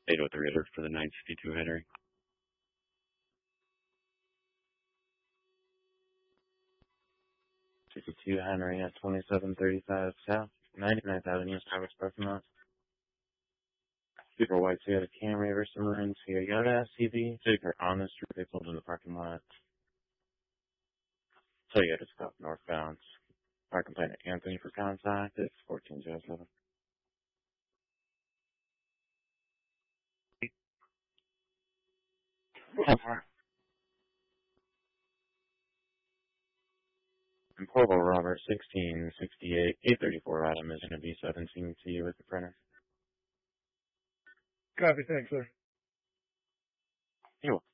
with the reserve for the 952 Henry. 52 Henry at 2735 South, 99th Avenue, Starbucks parking lot. Super White Toyota Camry versus Maroon Toyota SUV. Super on the street, they pulled in the parking lot. Toyota stop northbound. Our complainant Anthony for contact. It's 1407. And Portable Robert 1668 834 item is going to be 17 to you with the printer. Copy, thanks, sir. You're welcome.